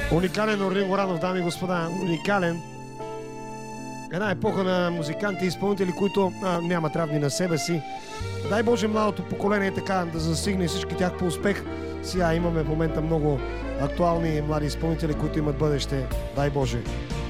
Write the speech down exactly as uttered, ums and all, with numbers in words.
Уникален Орлин Горанов, дами и господа, уникален. Една епоха на музиканти и изпълнители, които а, нямат равни на себе си. Дай Боже младото поколение така да застигне всички тях по успех. Сега имаме в момента много актуални млади изпълнители, които имат бъдеще. Дай Боже.